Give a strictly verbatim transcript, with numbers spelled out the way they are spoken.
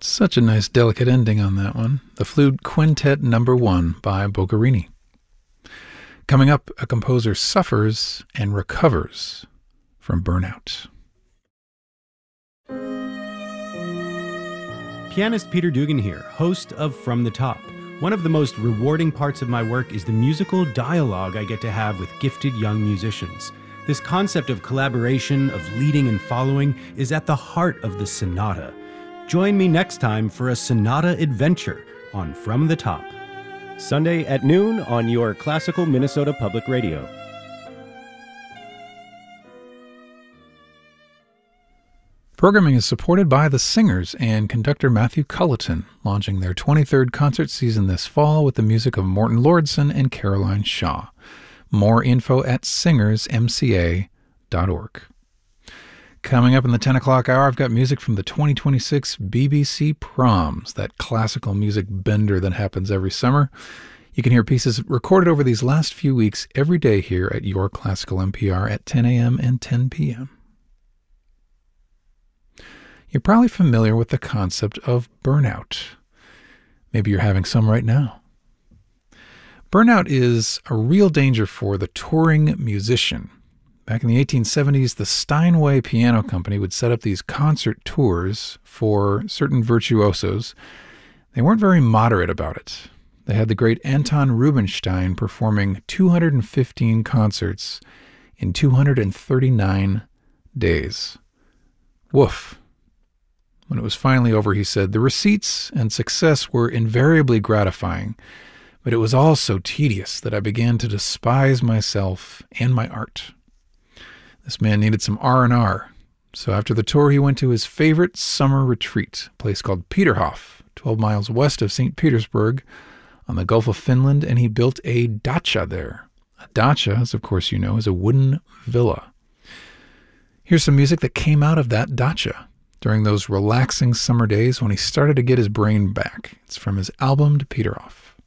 Such a nice, delicate ending on that one. The Flute Quintet Number One by Boccherini. Coming up, a composer suffers and recovers from burnout. Pianist Peter Dugan here, host of From the Top. One of the most rewarding parts of my work is the musical dialogue I get to have with gifted young musicians. This concept of collaboration, of leading and following, is at the heart of the sonata. Join me next time for a sonata adventure on From the Top. Sunday at noon on your classical Minnesota Public Radio. Programming is supported by The Singers and conductor Matthew Culleton, launching their twenty-third concert season this fall with the music of Morton Lordson and Caroline Shaw. More info at singers m c a dot org. Coming up in the ten o'clock hour, I've got music from the twenty twenty-six B B C Proms, that classical music bender that happens every summer. You can hear pieces recorded over these last few weeks every day here at Your Classical N P R at ten a.m. and ten p.m. You're probably familiar with the concept of burnout. Maybe you're having some right now. Burnout is a real danger for the touring musician. Back in the eighteen seventies, the Steinway Piano Company would set up these concert tours for certain virtuosos. They weren't very moderate about it. They had the great Anton Rubinstein performing two hundred fifteen concerts in two hundred thirty-nine days. Woof. When it was finally over, he said, "The receipts and success were invariably gratifying, but it was all so tedious that I began to despise myself and my art." This man needed some R and R, so after the tour he went to his favorite summer retreat, a place called Peterhof, twelve miles west of Saint Petersburg on the Gulf of Finland, and he built a dacha there. A dacha, as of course you know, is a wooden villa. Here's some music that came out of that dacha during those relaxing summer days when he started to get his brain back. It's from his album Peterhof.